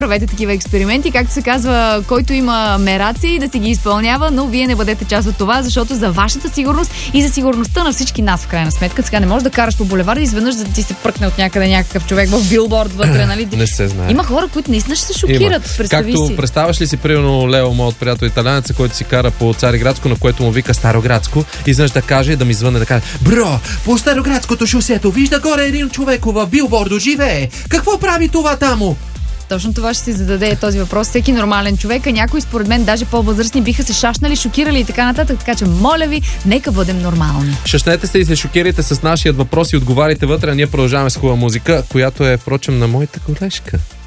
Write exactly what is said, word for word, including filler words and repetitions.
правете такива експерименти. Както се казва, който има мераци да си ги изпълнява, но вие не бъдете част от това, защото за вашата сигурност и за сигурността на всички нас, в крайна сметка. Сега не можеш да караш по булеварда и изведнъж да ти се пръкне от някъде някакъв човек в билборд вътре, нали? Не се знае. Има хора, които наистина ще се шокират. Представи Както си. представяш ли си, примерно, Лео, моят приятел италянец, който си кара по Цариградско, на което му вика Староградско, и изведнъж да каже, да ми звънне да каже: бро, по Староградското шосето вижда горе един човек в билбордо живее. Какво прави това тамо? Точно това ще си зададе този въпрос всеки нормален човек, а някои според мен даже по-възрастни биха се шашнали, шокирали и така нататък, така че моля ви, нека бъдем нормални. Шашнете се и се шокирайте с нашия въпрос и отговаряйте вътре, а ние продължаваме с хубава музика, която е, впрочем, на моята колежка.